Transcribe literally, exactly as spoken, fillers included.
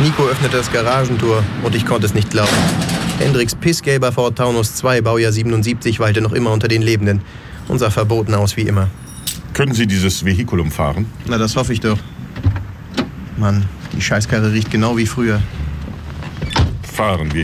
Nico öffnete das Garagentor und ich konnte es nicht glauben. Hendricks pissgelber Ford Taunus zwei, Baujahr siebenundsiebzig, weilte noch immer unter den Lebenden und sah verboten aus wie immer. Können Sie dieses Vehikulum fahren? Na, das hoffe ich doch. Mann, die Scheißkarre riecht genau wie früher. Fahren wir.